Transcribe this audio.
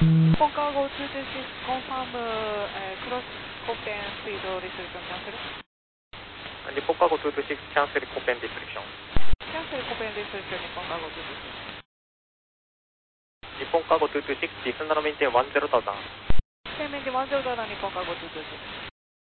本カーゴ226 confirm cross Copen speed restriction cancel. 日本カーゴ226 cancel Copen restriction. Cancel Copen restriction 日本カーゴ226. 日本カーゴ226 リスナーのメインテン10,000. 10,000 10,000日本カーゴ226.